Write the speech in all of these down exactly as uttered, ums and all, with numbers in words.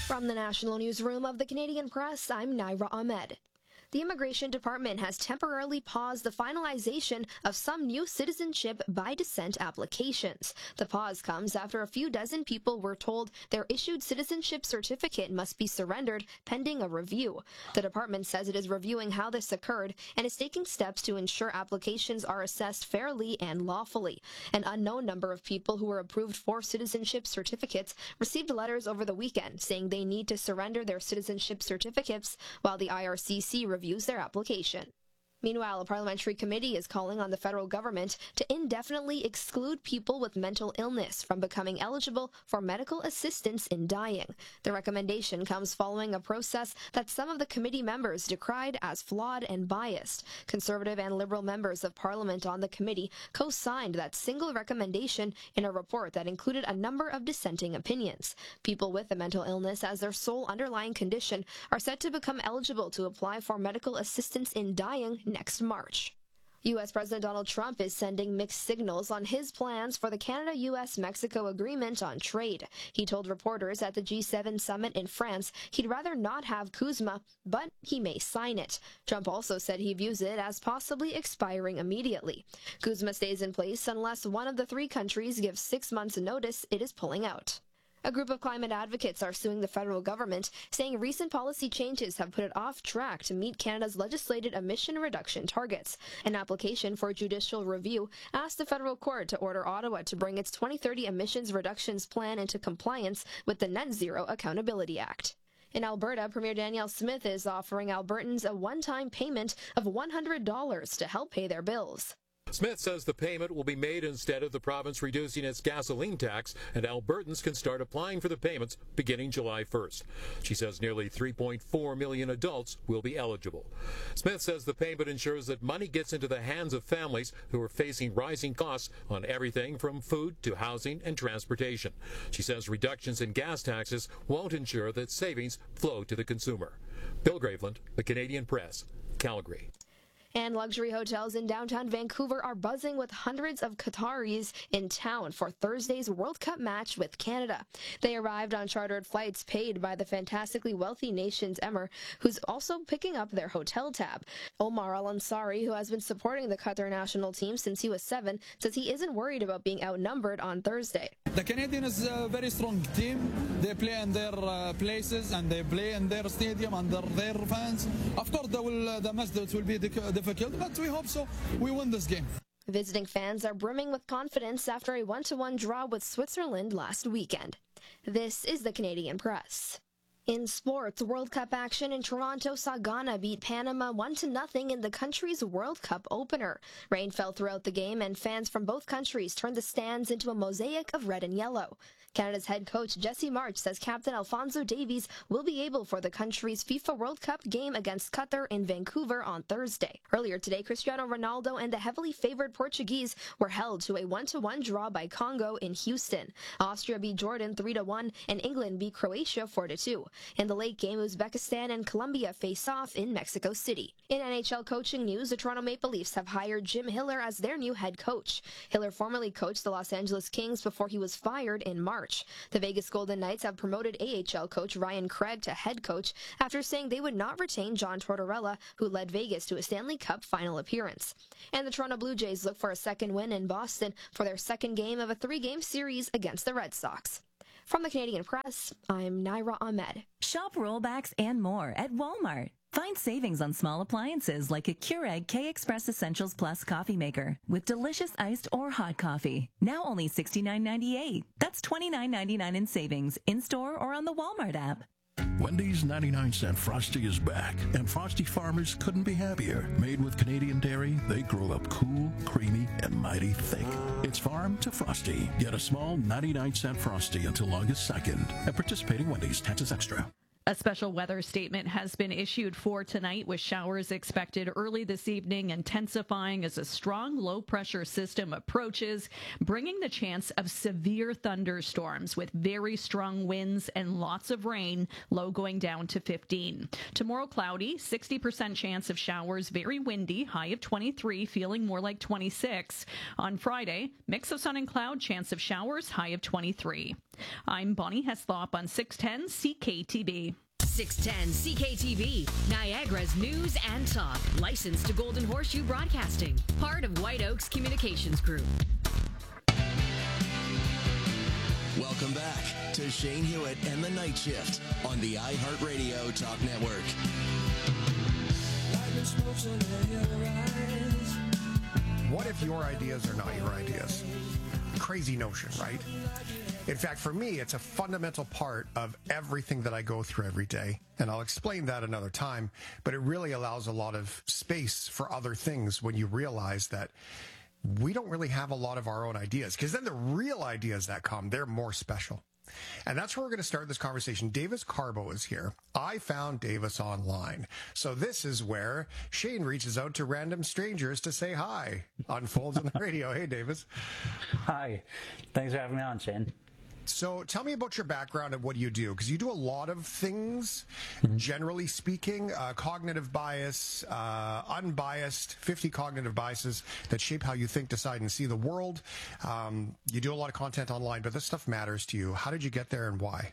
From the National Newsroom of the Canadian Press, I'm Naira Ahmed. The Immigration Department has temporarily paused the finalization of some new citizenship by descent applications. The pause comes after a few dozen people were told their issued citizenship certificate must be surrendered pending a review. The department says it is reviewing how this occurred and is taking steps to ensure applications are assessed fairly and lawfully. An unknown number of people who were approved for citizenship certificates received letters over the weekend saying they need to surrender their citizenship certificates while the I R C C reviews their application. Meanwhile, a parliamentary committee is calling on the federal government to indefinitely exclude people with mental illness from becoming eligible for medical assistance in dying. The recommendation comes following a process that some of the committee members decried as flawed and biased. Conservative and Liberal members of Parliament on the committee co-signed that single recommendation in a report that included a number of dissenting opinions. People with a mental illness as their sole underlying condition are set to become eligible to apply for medical assistance in dying next March. U S President Donald Trump is sending mixed signals on his plans for the Canada-U S Mexico agreement on trade. He told reporters at the G seven summit in France he'd rather not have CUSMA, but he may sign it. Trump also said he views it as possibly expiring immediately. CUSMA stays in place unless one of the three countries gives six months' notice it is pulling out. A group of climate advocates are suing the federal government, saying recent policy changes have put it off track to meet Canada's legislated emission reduction targets. An application for judicial review asked the federal court to order Ottawa to bring its twenty thirty emissions reductions plan into compliance with the Net Zero Accountability Act. In Alberta, Premier Danielle Smith is offering Albertans a one-time payment of one hundred dollars to help pay their bills. Smith says the payment will be made instead of the province reducing its gasoline tax, and Albertans can start applying for the payments beginning July first. She says nearly three point four million adults will be eligible. Smith says the payment ensures that money gets into the hands of families who are facing rising costs on everything from food to housing and transportation. She says reductions in gas taxes won't ensure that savings flow to the consumer. Bill Graveland, The Canadian Press, Calgary. And luxury hotels in downtown Vancouver are buzzing with hundreds of Qataris in town for Thursday's World Cup match with Canada. They arrived on chartered flights paid by the fantastically wealthy nation's Emir, who's also picking up their hotel tab. Omar Al-Ansari, who has been supporting the Qatar national team since he was seven, says he isn't worried about being outnumbered on Thursday. The Canadian is a very strong team. They play in their uh, places and they play in their stadium under their fans. Of course, they will, uh, the match will be difficult, but we hope so. We win this game. Visiting fans are brimming with confidence after a one-to-one draw with Switzerland last weekend. This is the Canadian Press. In sports, World Cup action in Toronto saw Ghana beat Panama one to nothing in the country's World Cup opener. Rain fell throughout the game, and fans from both countries turned the stands into a mosaic of red and yellow. Canada's head coach Jesse March says Captain Alphonso Davies will be able for the country's FIFA World Cup game against Qatar in Vancouver on Thursday. Earlier today, Cristiano Ronaldo and the heavily favored Portuguese were held to a one-to-one draw by Congo in Houston. Austria beat Jordan three to one, and England beat Croatia four to two. In the late game, Uzbekistan and Colombia face off in Mexico City. In N H L coaching news, the Toronto Maple Leafs have hired Jim Hiller as their new head coach. Hiller formerly coached the Los Angeles Kings before he was fired in March. The Vegas Golden Knights have promoted A H L coach Ryan Craig to head coach after saying they would not retain John Tortorella, who led Vegas to a Stanley Cup final appearance. And the Toronto Blue Jays look for a second win in Boston for their second game of a three-game series against the Red Sox. From the Canadian Press, I'm Naira Ahmed. Shop rollbacks and more at Walmart. Find savings on small appliances like a Keurig K-Express Essentials Plus coffee maker with delicious iced or hot coffee. Now only sixty-nine ninety-eight. That's twenty-nine ninety-nine in savings in-store or on the Walmart app. Wendy's ninety-nine cent Frosty is back, and Frosty farmers couldn't be happier. Made with Canadian dairy, they grow up cool, creamy, and mighty thick. It's farm to Frosty. Get a small ninety-nine cent Frosty until August second at participating Wendy's. Taxes extra. A special weather statement has been issued for tonight, with showers expected early this evening, intensifying as a strong low-pressure system approaches, bringing the chance of severe thunderstorms with very strong winds and lots of rain, low going down to fifteen. Tomorrow, cloudy, sixty percent chance of showers, very windy, high of twenty-three, feeling more like twenty-six. On Friday, mix of sun and cloud, chance of showers, high of twenty-three. I'm Bonnie Heslop on six ten C K T V. six ten C K T V, Niagara's news and talk. Licensed to Golden Horseshoe Broadcasting. Part of White Oaks Communications Group. Welcome back to Shane Hewitt and the Night Shift on the iHeartRadio Talk Network. What if your ideas are not your ideas? Crazy notion, right? In fact, for me, it's a fundamental part of everything that I go through every day. And I'll explain that another time, but it really allows a lot of space for other things when you realize that we don't really have a lot of our own ideas, because then the real ideas that come, they're more special. And that's where we're going to start this conversation. Davis Carbo is here. I found Davis online. So this is where Shane reaches out to random strangers to say hi. Unfolds on the radio. Hey, Davis. Hi. Thanks for having me on, Shane. So tell me about your background and what you do, because you do a lot of things, Mm-hmm. generally speaking, uh, cognitive bias, uh, unbiased, fifty cognitive biases that shape how you think, decide, and see the world. Um, you do a lot of content online, but this stuff matters to you. How did you get there and why?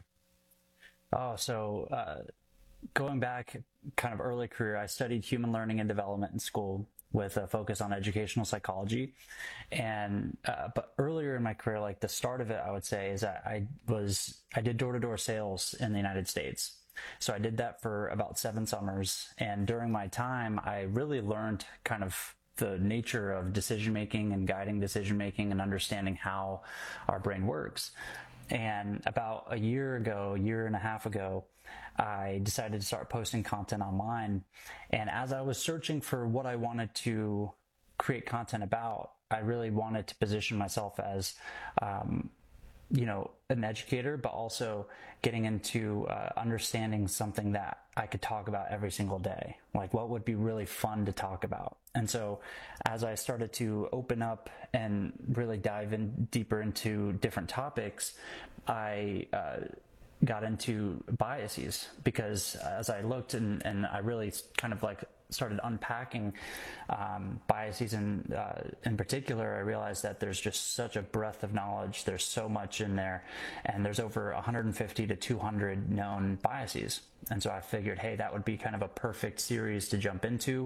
Oh, so uh, going back kind of early career, I studied human learning and development in school with a focus on educational psychology. And, uh, but earlier in my career, like the start of it, I would say, is that I was, I did door-to-door sales in the United States. So I did that for about seven summers. And during my time, I really learned kind of the nature of decision-making and guiding decision-making and understanding how our brain works. And about a year ago, year and a half ago, I decided to start posting content online. And as I was searching for what I wanted to create content about, I really wanted to position myself as, um, you know, an educator, but also getting into uh, understanding something that I could talk about every single day. Like, what would be really fun to talk about? And so as I started to open up and really dive in deeper into different topics, I uh, got into biases, because as I looked and, and I really kind of like started unpacking um, biases in, uh, in particular, I realized that there's just such a breadth of knowledge. There's so much in there, and there's over one hundred fifty to two hundred known biases. And so I figured, hey, that would be kind of a perfect series to jump into.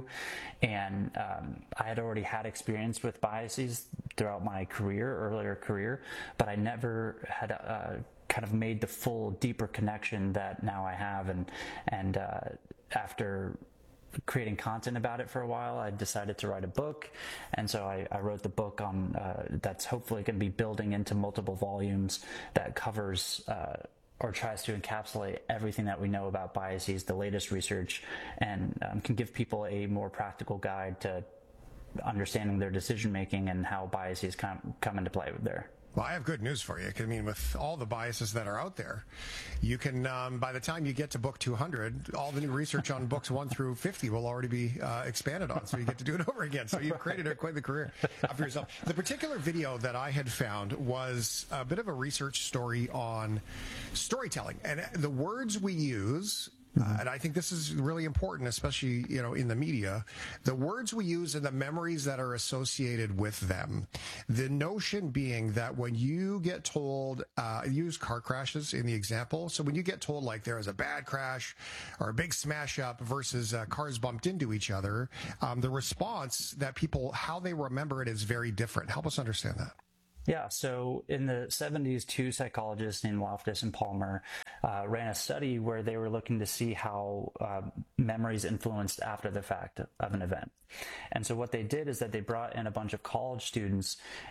And um, I had already had experience with biases throughout my career, earlier career, but I never had uh, kind of made the full, deeper connection that now I have. And, and uh, after creating content about it for a while, I decided to write a book. And so I, I wrote the book on uh, that's hopefully going to be building into multiple volumes that covers uh, or tries to encapsulate everything that we know about biases, the latest research, and um, can give people a more practical guide to understanding their decision making and how biases come, come into play with there. Well, I have good news for you. I mean, with all the biases that are out there, you can, um, by the time you get to book two hundred, all the new research on books one through fifty will already be uh, expanded on, so you get to do it over again. So you've created a, quite the career for yourself. The particular video that I had found was a bit of a research story on storytelling and the words we use. Uh, and I think this is really important, especially, you know, in the media, the words we use and the memories that are associated with them. The notion being that when you get told, uh, use car crashes in the example. So when you get told like there was a bad crash or a big smash up versus uh, cars bumped into each other, um, the response that people, how they remember it is very different. Help us understand that. Yeah, so in the seventies, two psychologists named Loftus and Palmer uh, ran a study where they were looking to see how uh, memories influenced after the fact of an event. And so what they did is that they brought in a bunch of college students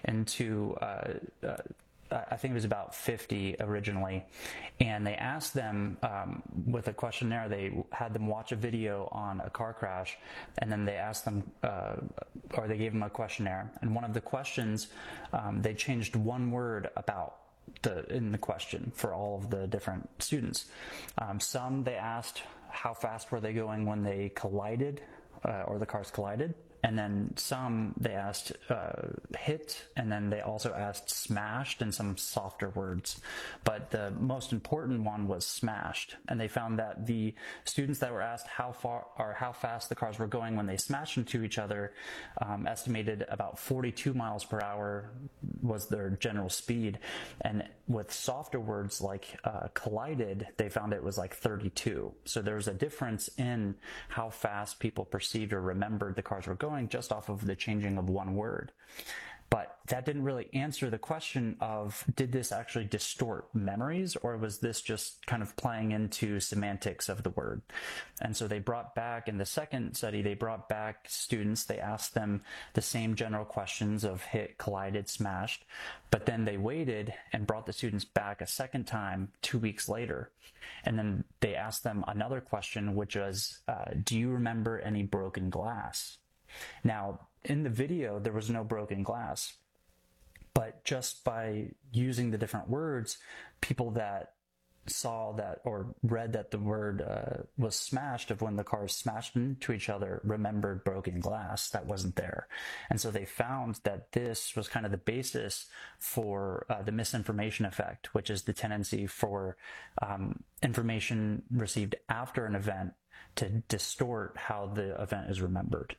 into uh, uh, I think it was about fifty originally, and they asked them um, with a questionnaire. They had them watch a video on a car crash, and then they asked them, uh, or they gave them a questionnaire. And one of the questions, um, they changed one word about the in the question for all of the different students. Um, some they asked how fast were they going when they collided, uh, or the cars collided. And then some they asked uh, hit, and then they also asked smashed and some softer words. But the most important one was smashed. And they found that the students that were asked how far or how fast the cars were going when they smashed into each other um, estimated about forty-two miles per hour was their general speed. And with softer words like uh, collided, they found it was like thirty-two. So there's a difference in how fast people perceived or remembered the cars were going, just off of the changing of one word. But that didn't really answer the question of, did this actually distort memories, or was this just kind of playing into semantics of the word? And so they brought back, in the second study, they brought back students, they asked them the same general questions of hit, collided, smashed, but then they waited and brought the students back a second time two weeks later. And then they asked them another question, which was, uh, do you remember any broken glass? Now, in the video, there was no broken glass, but just by using the different words, people that saw that or read that the word uh, was smashed of when the cars smashed into each other remembered broken glass that wasn't there. And so they found that this was kind of the basis for uh, the misinformation effect, which is the tendency for um, information received after an event to distort how the event is remembered.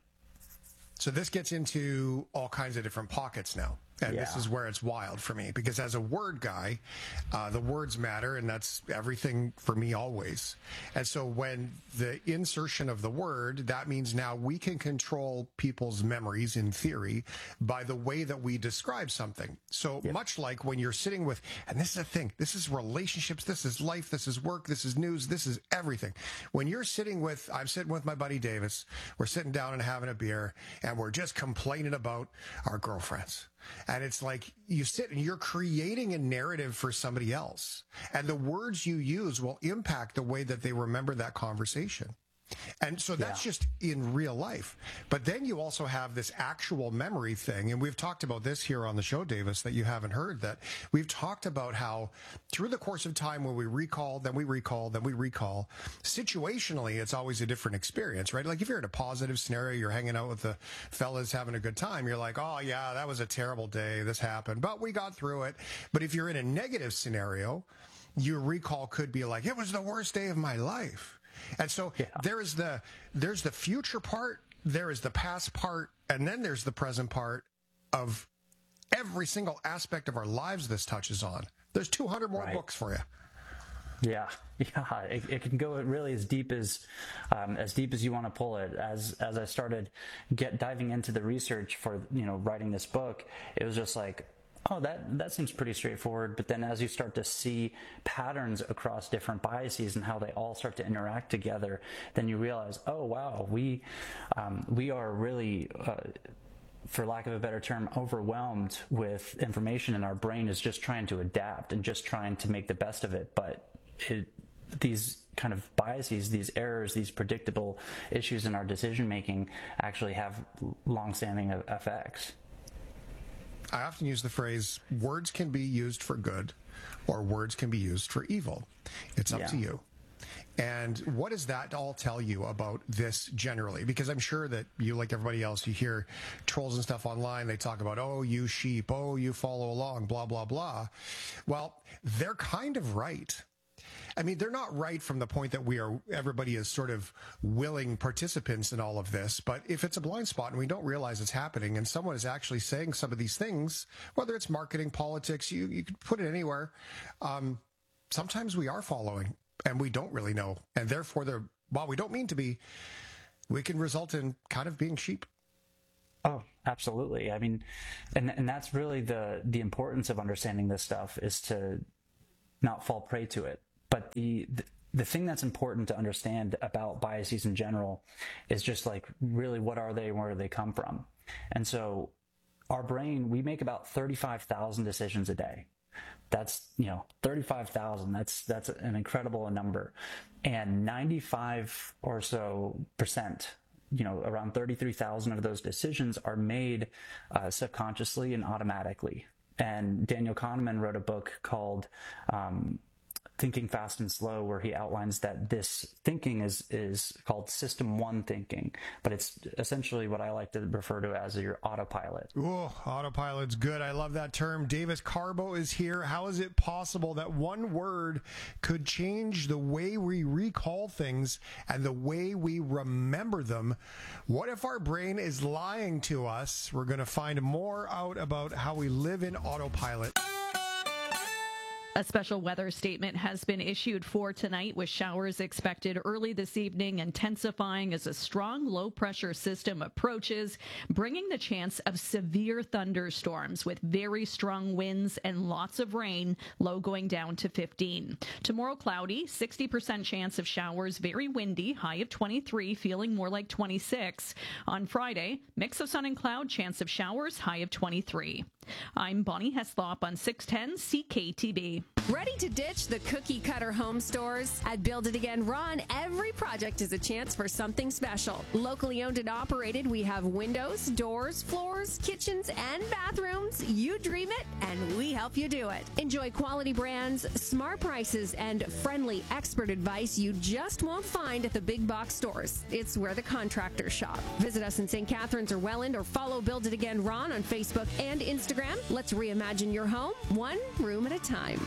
So this gets into all kinds of different pockets now. And yeah. This is where it's wild for me, because as a word guy, uh, the words matter, and that's everything for me always. And so when the insertion of the word, that means now we can control people's memories in theory by the way that we describe something. So yeah. Much like when you're sitting with, and this is a thing, this is relationships, this is life, this is work, this is news, this is everything. When you're sitting with, I'm sitting with my buddy Davis, we're sitting down and having a beer, and we're just complaining about our girlfriends. And it's like you sit and you're creating a narrative for somebody else. And the words you use will impact the way that they remember that conversation. And so that's yeah. just in real life. But then you also have this actual memory thing. And we've talked about this here on the show, Davis, that you haven't heard, that we've talked about how through the course of time when we recall, then we recall, then we recall, situationally, it's always a different experience, right? Like if you're in a positive scenario, you're hanging out with the fellas having a good time, you're like, oh yeah, that was a terrible day. This happened, but we got through it. But if you're in a negative scenario, your recall could be like, it was the worst day of my life. And so yeah. there is the there's the future part, there is the past part, and then there's the present part of every single aspect of our lives this touches on. There's two hundred more right. books for you. Yeah, yeah, it, it can go really as deep as um, as deep as you want to pull it. As as I started get diving into the research for you know writing this book, it was just like, oh, that, that seems pretty straightforward. But then as you start to see patterns across different biases and how they all start to interact together, then you realize, oh, wow, we, um, we are really, uh, for lack of a better term, overwhelmed with information, and our brain is just trying to adapt and just trying to make the best of it. But it, these kind of biases, these errors, these predictable issues in our decision making actually have long-standing effects. I often use the phrase, words can be used for good or words can be used for evil. It's up yeah. to you. And what does that all tell you about this generally? Because I'm sure that you, like everybody else, you hear trolls and stuff online. They talk about, oh, you sheep, oh, you follow along, blah, blah, blah. Well, they're kind of right. I mean, they're not right from the point that we are, everybody is sort of willing participants in all of this. But if it's a blind spot and we don't realize it's happening and someone is actually saying some of these things, whether it's marketing, politics, you, you could put it anywhere. Um, sometimes we are following and we don't really know. And therefore, they're, while we don't mean to be, we can result in kind of being sheep. Oh, absolutely. I mean, and, and that's really the, the importance of understanding this stuff, is to not fall prey to it. But the, the the thing that's important to understand about biases in general is just like, really, what are they and where do they come from? And so our brain, we make about thirty-five thousand decisions a day. That's, you know, thirty-five thousand. That's, that's an incredible number. And ninety-five or so percent, you know, around thirty-three thousand of those decisions are made uh, subconsciously and automatically. And Daniel Kahneman wrote a book called um, Thinking Fast and Slow, where he outlines that this thinking is is called System One thinking, but it's essentially what I like to refer to as your autopilot. Oh, autopilot's good. I love that term. Davis Carbo is here. How is it possible that one word could change the way we recall things and the way we remember them? What if our brain is lying to us? We're going to find more out about how we live in autopilot. A special weather statement has been issued for tonight, with showers expected early this evening, intensifying as a strong low-pressure system approaches, bringing the chance of severe thunderstorms with very strong winds and lots of rain, low going down to fifteen. Tomorrow, cloudy, sixty percent chance of showers, very windy, high of twenty-three, feeling more like twenty-six. On Friday, mix of sun and cloud, chance of showers, high of twenty-three. I'm Bonnie Heslop on six ten C K T V. Ready to ditch the cookie cutter home stores? At Build It Again Ron, every project is a chance for something special. Locally owned and operated, we have windows, doors, floors, kitchens, and bathrooms. You dream it, and we help you do it. Enjoy quality brands, smart prices, and friendly expert advice you just won't find at the big box stores. It's where the contractors shop. Visit us in Saint Catharines or Welland, or follow Build It Again Ron on Facebook and Instagram. Let's reimagine your home, one room at a time.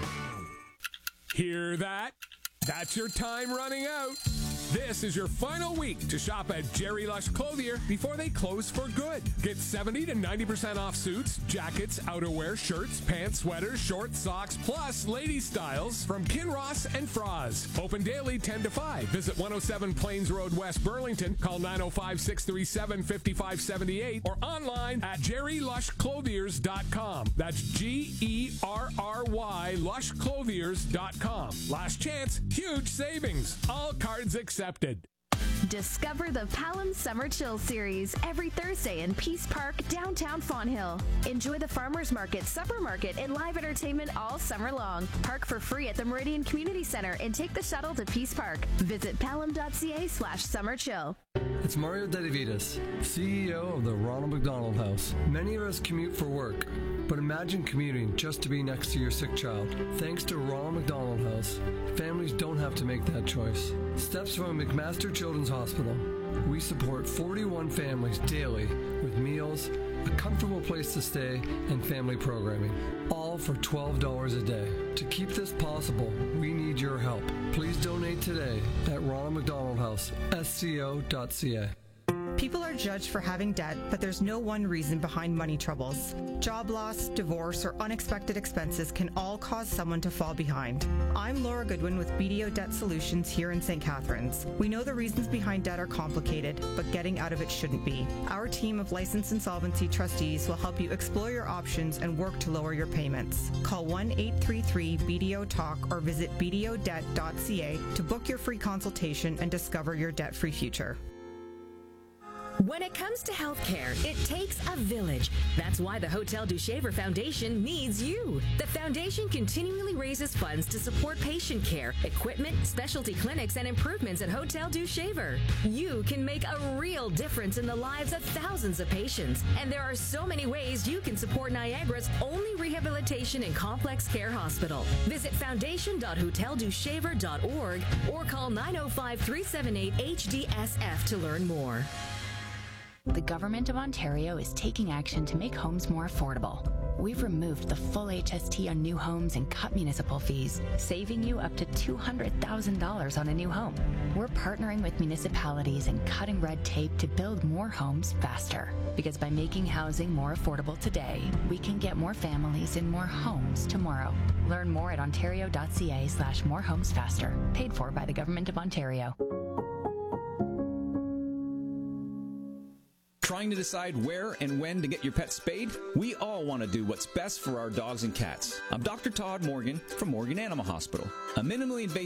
Hear that? That's your time running out. This is your final week to shop at Jerry Lush Clothier before they close for good. Get seventy to ninety percent off suits, jackets, outerwear, shirts, pants, sweaters, shorts, socks, plus ladies' styles from Kinross and Froz. Open daily ten to five. Visit one oh seven Plains Road, West Burlington. Call nine oh five, six three seven, five five seven eight or online at jerry lush clothiers dot com. That's G E R R Y lush clothiers dot com. Last chance, huge savings. All cards accepted. Discover the Palam Summer Chill Series every Thursday in Peace Park, downtown Fonthill. Enjoy the Farmers Market, Supper Market, and live entertainment all summer long. Park for free at the Meridian Community Center and take the shuttle to Peace Park. Visit palam.ca slash summer chill. It's Mario Dedivitas, C E O of the Ronald McDonald House. Many of us commute for work, but imagine commuting just to be next to your sick child. Thanks to Ronald McDonald House, families don't have to make that choice. Steps from McMaster Children's Hospital. We support forty-one families daily with meals, a comfortable place to stay, and family programming, all for twelve dollars a day. To keep this possible, we need your help. Please donate today at Ronald McDonald House, S C O dot C A. People are judged for having debt, but there's no one reason behind money troubles. Job loss, divorce, or unexpected expenses can all cause someone to fall behind. I'm Laura Goodwin with B D O Debt Solutions here in Saint Catharines. We know the reasons behind debt are complicated, but getting out of it shouldn't be. Our team of licensed insolvency trustees will help you explore your options and work to lower your payments. Call one eight three three B D O talk or visit b d o debt dot c a to book your free consultation and discover your debt-free future. When it comes to healthcare, it takes a village. That's why the Hotel du Shaver Foundation needs you. The foundation continually raises funds to support patient care, equipment, specialty clinics, and improvements at Hotel du Shaver. You can make a real difference in the lives of thousands of patients. And there are so many ways you can support Niagara's only rehabilitation and complex care hospital. Visit foundation dot hotel du shaver dot org or call nine oh five, three seven eight, H D S F to learn more. The Government of Ontario is taking action to make homes more affordable. We've removed the full H S T on new homes and cut municipal fees, saving you up to two hundred thousand dollars on a new home. We're partnering with municipalities and cutting red tape to build more homes faster. Because by making housing more affordable today, we can get more families in more homes tomorrow. Learn more at ontario dot c a slash more homes faster. Paid for by the Government of Ontario. Trying to decide where and when to get your pet spayed? We all want to do what's best for our dogs and cats. I'm Doctor Todd Morgan from Morgan Animal Hospital. A minimally invasive